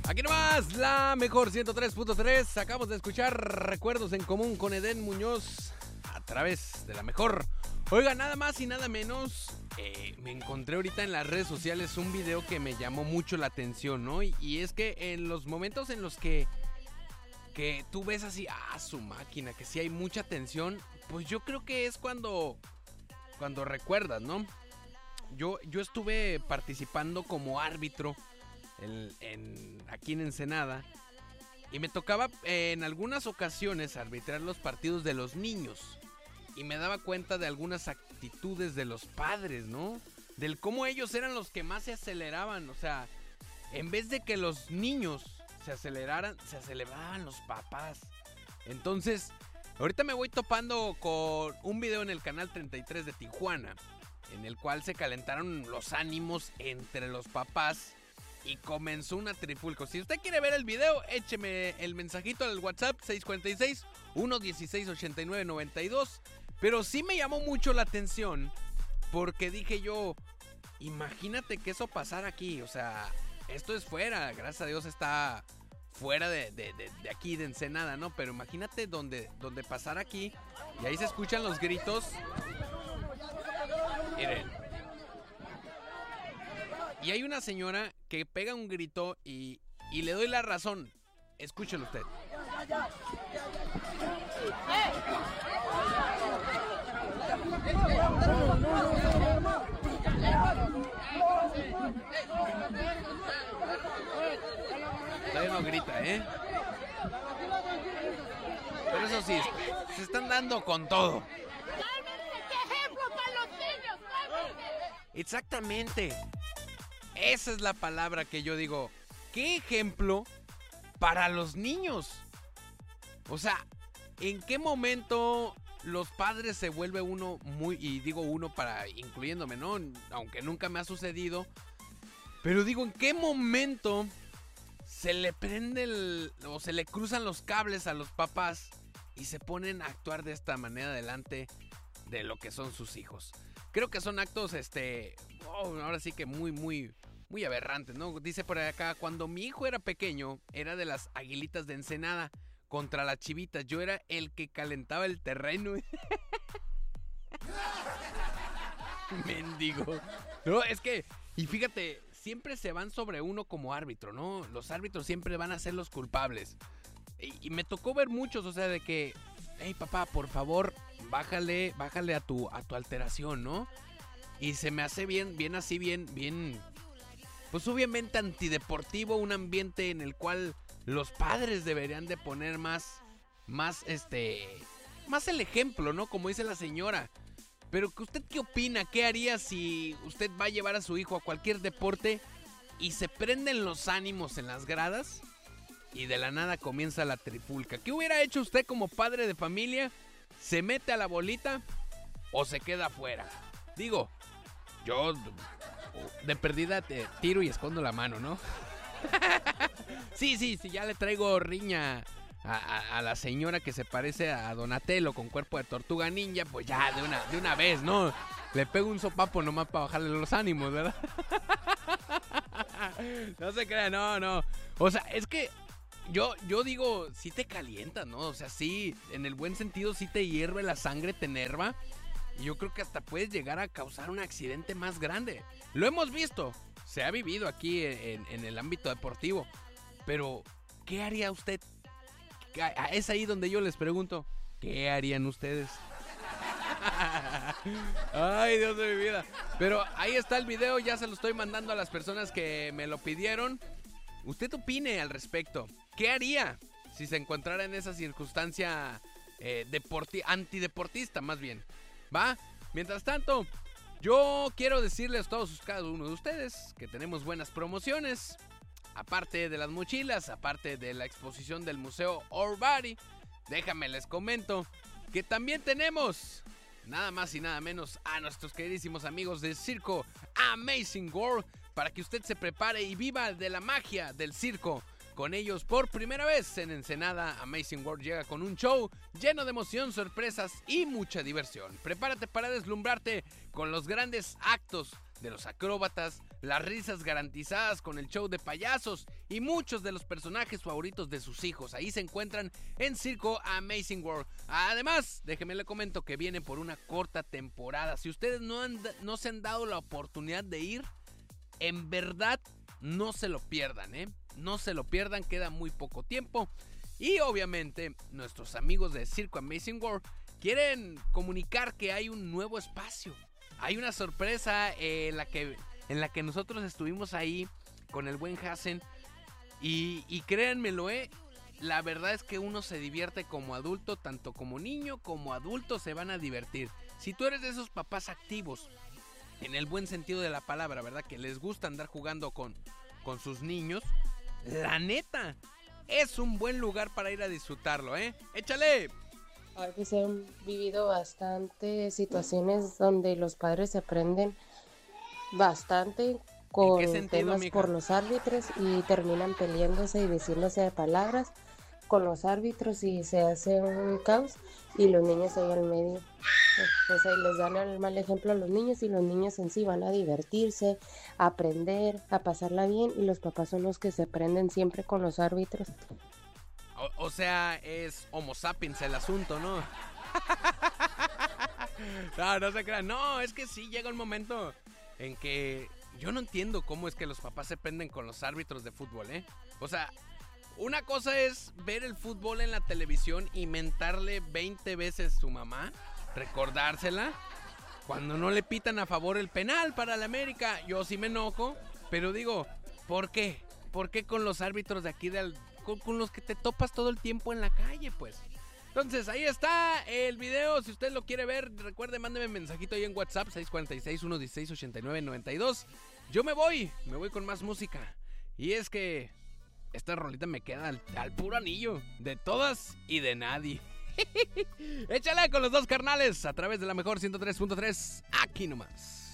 Aquí nomás, la mejor 103.3. Acabamos de escuchar Recuerdos en Común con Edén Muñoz a través de la mejor. Oiga, nada más y nada menos, me encontré ahorita en las redes sociales un video que me llamó mucho la atención, ¿no? Y es que en los momentos en los que tú ves así, su máquina, que sí hay mucha tensión, pues yo creo que es cuando recuerdas, ¿no? Yo estuve participando como árbitro aquí en Ensenada y me tocaba en algunas ocasiones arbitrar los partidos de los niños y me daba cuenta de algunas actitudes de los padres, ¿no? Del cómo ellos eran los que más se aceleraban, o sea, en vez de que los niños se aceleraban los papás. Entonces, ahorita me voy topando con un video en el canal 33 de Tijuana, en el cual se calentaron los ánimos entre los papás y comenzó una trifulca. Si usted quiere ver el video, écheme el mensajito al WhatsApp 646-116-8992. Pero sí me llamó mucho la atención porque dije yo, imagínate que eso pasara aquí. O sea, esto es fuera, gracias a Dios está fuera de aquí, de Ensenada, ¿no? Pero imagínate donde pasara aquí y ahí se escuchan los gritos. Miren. Y hay una señora que pega un grito y le doy la razón. Escúchelo usted. Todavía no grita, ¿eh? Pero eso sí, se están dando con todo. ¿Qué ejemplo para los niños? Exactamente. Esa es la palabra que yo digo. ¿Qué ejemplo para los niños? O sea, ¿en qué momento los padres se vuelve uno muy... Y digo uno para incluyéndome, ¿no? Aunque nunca me ha sucedido. Pero digo, ¿en qué momento se le prende o se le cruzan los cables a los papás y se ponen a actuar de esta manera delante de lo que son sus hijos? Creo que son actos, ahora sí que muy aberrantes, ¿no? Dice por acá, cuando mi hijo era pequeño, era de las Aguilitas de Ensenada contra las Chivitas. Yo era el que calentaba el terreno. Mendigo. No, es que, y fíjate, siempre se van sobre uno como árbitro, ¿no? Los árbitros siempre van a ser los culpables. Y me tocó ver muchos, o sea, de que, hey papá, por favor, bájale a tu alteración, ¿no? Y se me hace bien, pues obviamente antideportivo, un ambiente en el cual los padres deberían de poner más el ejemplo, ¿no? Como dice la señora. Pero ¿usted qué opina? ¿Qué haría si usted va a llevar a su hijo a cualquier deporte y se prenden los ánimos en las gradas y de la nada comienza la trifulca? ¿Qué hubiera hecho usted como padre de familia? ¿Se mete a la bolita o se queda afuera? Digo, yo de perdida te tiro y escondo la mano, ¿no? Sí, ya le traigo riña a la señora que se parece a Donatello con cuerpo de tortuga ninja, pues ya de una vez, ¿no? Le pego un sopapo nomás para bajarle los ánimos, ¿verdad? No se crea, no. O sea, es que yo digo, sí te calienta, ¿no? O sea, sí, en el buen sentido sí te hierve la sangre, te enerva. Y yo creo que hasta puedes llegar a causar un accidente más grande. Lo hemos visto, se ha vivido aquí en el ámbito deportivo. Pero, ¿qué haría usted? Es ahí donde yo les pregunto, ¿qué harían ustedes? Ay, Dios de mi vida. Pero ahí está el video, ya se lo estoy mandando a las personas que me lo pidieron. Usted opine al respecto. ¿Qué haría si se encontrara en esa circunstancia antideportista, más bien? ¿Va? Mientras tanto, yo quiero decirles a todos cada uno de ustedes que tenemos buenas promociones. Aparte de las mochilas, aparte de la exposición del Museo Our Body, déjame les comento que también tenemos nada más y nada menos a nuestros queridísimos amigos del circo Amazing World, para que usted se prepare y viva de la magia del circo con ellos por primera vez en Ensenada. Amazing World llega con un show lleno de emoción, sorpresas y mucha diversión. Prepárate para deslumbrarte con los grandes actos de los acróbatas, las risas garantizadas con el show de payasos y muchos de los personajes favoritos de sus hijos. Ahí se encuentran en Circo Amazing World. Además, déjenme le comento que viene por una corta temporada. Si ustedes no se han dado la oportunidad de ir, en verdad no se lo pierdan, No se lo pierdan, queda muy poco tiempo. Y obviamente nuestros amigos de Circo Amazing World quieren comunicar que hay un nuevo espacio. Hay una sorpresa en la que nosotros estuvimos ahí con el buen Hassen. Y créanmelo, la verdad es que uno se divierte como adulto, tanto como niño como adulto se van a divertir. Si tú eres de esos papás activos, en el buen sentido de la palabra, ¿verdad? Que les gusta andar jugando con sus niños, la neta, es un buen lugar para ir a disfrutarlo, ¡Échale! A veces se han vivido bastantes situaciones donde los padres se prenden bastante con temas mija? por los árbitros y terminan peleándose y diciéndose de palabras con los árbitros y se hace un caos y los niños ahí al medio. Pues ahí les dan el mal ejemplo a los niños y los niños en sí van a divertirse, a aprender, a pasarla bien y los papás son los que se prenden siempre con los árbitros. O sea, es Homo sapiens el asunto, ¿no? No se crean. No, es que sí llega un momento en que yo no entiendo cómo es que los papás se prenden con los árbitros de fútbol, O sea, una cosa es ver el fútbol en la televisión y mentarle 20 veces a su mamá, recordársela, cuando no le pitan a favor el penal para la América. Yo sí me enojo, pero digo, ¿por qué? ¿Por qué con los árbitros de aquí con los que te topas todo el tiempo en la calle, pues? Entonces, ahí está el video. Si usted lo quiere ver, recuerde, mándeme un mensajito ahí en WhatsApp, 646-116-8992. Yo me voy con más música. Y es que esta rolita me queda al puro anillo, de todas y de nadie. Échale con los dos carnales a través de la mejor 103.3, aquí nomás.